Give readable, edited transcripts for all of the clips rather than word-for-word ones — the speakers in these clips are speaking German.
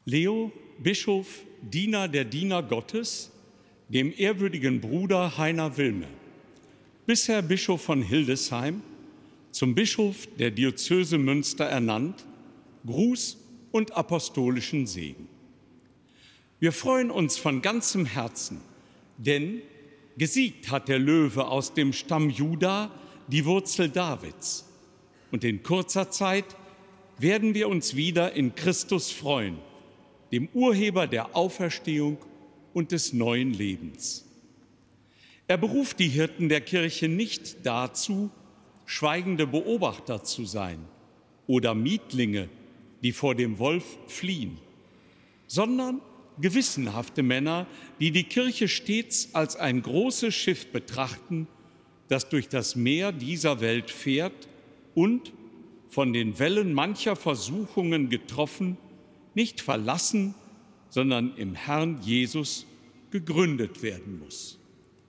Leo, Bischof, Diener der Diener Gottes, dem ehrwürdigen Bruder Heiner Wilme, bisher Bischof von Hildesheim, zum Bischof der Diözese Münster ernannt, Gruß und apostolischen Segen. Wir freuen uns von ganzem Herzen, denn gesiegt hat der Löwe aus dem Stamm Juda, die Wurzel Davids. Und in kurzer Zeit werden wir uns wieder in Christus freuen, dem Urheber der Auferstehung und des neuen Lebens. Er beruft die Hirten der Kirche nicht dazu, schweigende Beobachter zu sein oder Mietlinge, die vor dem Wolf fliehen, sondern gewissenhafte Männer, die die Kirche stets als ein großes Schiff betrachten, das durch das Meer dieser Welt fährt und, von den Wellen mancher Versuchungen getroffen, nicht verlassen, sondern im Herrn Jesus gegründet werden muss.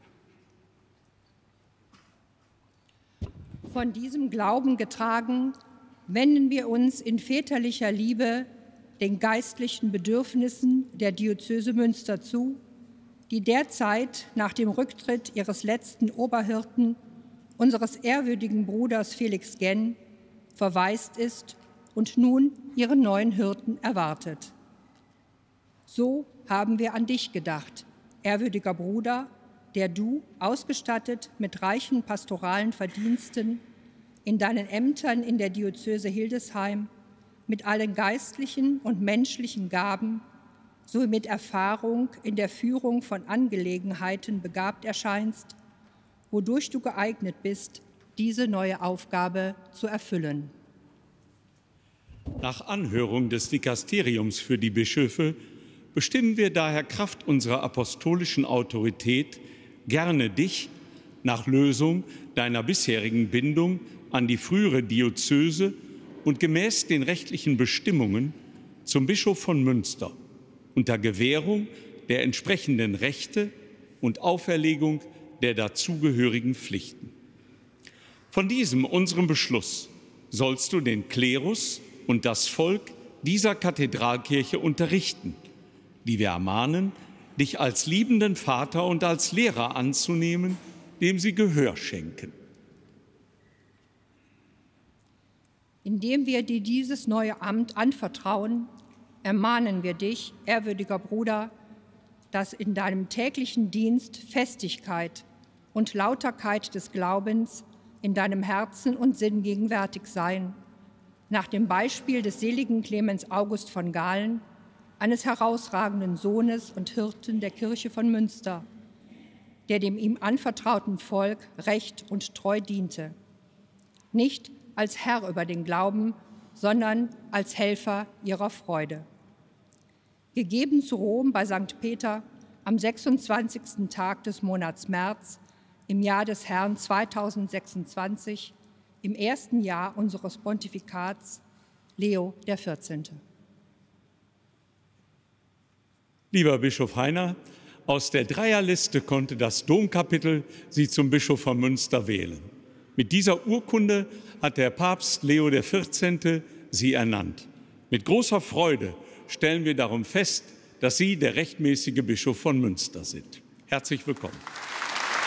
Von diesem Glauben getragen, wenden wir uns in väterlicher Liebe den geistlichen Bedürfnissen der Diözese Münster zu, die derzeit nach dem Rücktritt ihres letzten Oberhirten, unseres ehrwürdigen Bruders Felix Genn, verwaist ist und nun ihren neuen Hirten erwartet. So haben wir an dich gedacht, ehrwürdiger Bruder, der du, ausgestattet mit reichen pastoralen Verdiensten, in deinen Ämtern in der Diözese Hildesheim mit allen geistlichen und menschlichen Gaben sowie mit Erfahrung in der Führung von Angelegenheiten begabt erscheinst, wodurch du geeignet bist, diese neue Aufgabe zu erfüllen. Nach Anhörung des Dikasteriums für die Bischöfe bestimmen wir daher Kraft unserer apostolischen Autorität gerne dich nach Lösung deiner bisherigen Bindung an die frühere Diözese und gemäß den rechtlichen Bestimmungen zum Bischof von Münster unter Gewährung der entsprechenden Rechte und Auferlegung der dazugehörigen Pflichten. Von diesem unserem Beschluss sollst du den Klerus und das Volk dieser Kathedralkirche unterrichten, die wir ermahnen, dich als liebenden Vater und als Lehrer anzunehmen, dem sie Gehör schenken. Indem wir dir dieses neue Amt anvertrauen, ermahnen wir dich, ehrwürdiger Bruder, dass in deinem täglichen Dienst Festigkeit und Lauterkeit des Glaubens in deinem Herzen und Sinn gegenwärtig seien, nach dem Beispiel des seligen Clemens August von Galen, eines herausragenden Sohnes und Hirten der Kirche von Münster, der dem ihm anvertrauten Volk recht und treu diente, nicht als Herr über den Glauben, sondern als Helfer ihrer Freude. Gegeben zu Rom bei St. Peter am 26. Tag des Monats März im Jahr des Herrn 2026, im ersten Jahr unseres Pontifikats, Leo XIV. Lieber Bischof Heiner, aus der Dreierliste konnte das Domkapitel Sie zum Bischof von Münster wählen. Mit dieser Urkunde hat der Papst Leo XIV. Sie ernannt. Mit großer Freude stellen wir darum fest, dass Sie der rechtmäßige Bischof von Münster sind. Herzlich willkommen.